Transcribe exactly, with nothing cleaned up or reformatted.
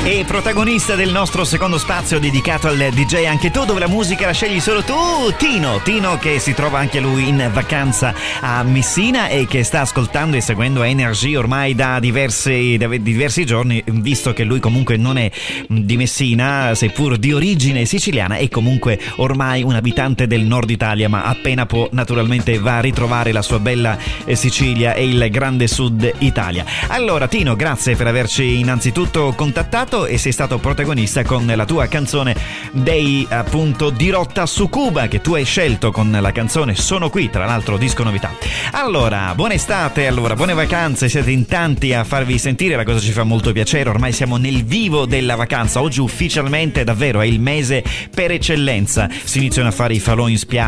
E protagonista del nostro secondo spazio dedicato al D J anche tu, dove la musica la scegli solo tu, Tino. Tino che si trova anche lui in vacanza a Messina e che sta ascoltando e seguendo Energy ormai da diversi, da diversi giorni, visto che lui comunque non è di Messina, seppur di origine siciliana, è comunque ormai un abitante del nord Italia, ma appena può naturalmente va a ritrovare la sua bella Sicilia e il grande sud Italia. Allora Tino, grazie per averci innanzitutto contattato e sei stato protagonista con la tua canzone dei appunto Dirotta su Cuba, che tu hai scelto con la canzone Sono qui, tra l'altro disco novità. Allora, buona estate, allora buone vacanze, siete in tanti a farvi sentire, la cosa ci fa molto piacere, ormai siamo nel vivo della vacanza, oggi ufficialmente davvero è il mese per eccellenza, si iniziano a fare i falò in spiaggia,